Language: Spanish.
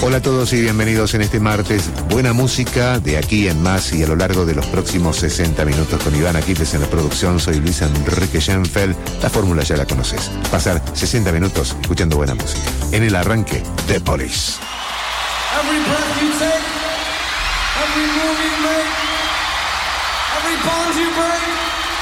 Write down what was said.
Hola a todos y bienvenidos en este martes. Buena música de aquí en más y a lo largo de los próximos 60 minutos con Iván Aquiles en la producción. Soy Luis Enrique Schenfeld. La fórmula ya la conoces. Pasar 60 minutos escuchando buena música. En el arranque, The Police. Every breath you take, every move you make, every bond you break.